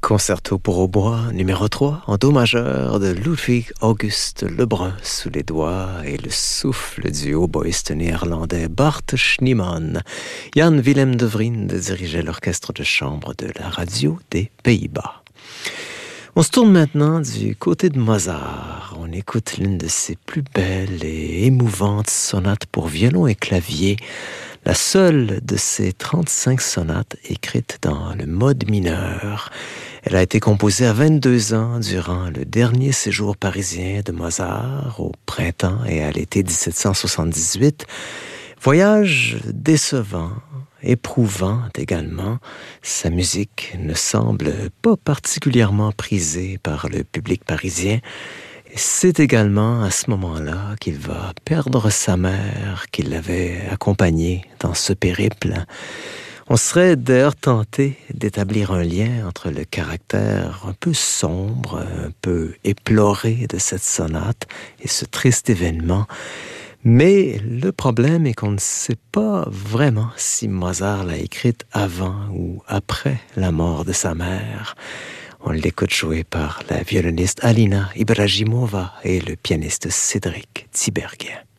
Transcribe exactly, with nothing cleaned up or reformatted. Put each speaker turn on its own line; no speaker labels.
Concerto pour hautbois numéro trois en do majeur de Ludwig August Lebrun sous les doigts et le souffle du hautboïste néerlandais Bart Schneemann. Jan Willem de Vriend dirigeait l'orchestre de chambre de la radio des Pays-Bas. On se tourne maintenant du côté de Mozart. On écoute l'une de ses plus belles et émouvantes sonates pour violon et clavier, la seule de ses trente-cinq sonates écrites dans le mode mineur. Elle a été composée à vingt-deux ans durant le dernier séjour parisien de Mozart au printemps et à l'été dix-sept cent soixante-dix-huit. Voyage décevant, éprouvant également. Sa musique ne semble pas particulièrement prisée par le public parisien. C'est également à ce moment-là qu'il va perdre sa mère qui l'avait accompagné dans ce périple. On serait d'ailleurs tenté d'établir un lien entre le caractère un peu sombre, un peu éploré de cette sonate et ce triste événement. Mais le problème est qu'on ne sait pas vraiment si Mozart l'a écrite avant ou après la mort de sa mère. On l'écoute jouer par la violoniste Alina Ibragimova et le pianiste Cédric Tiberghien.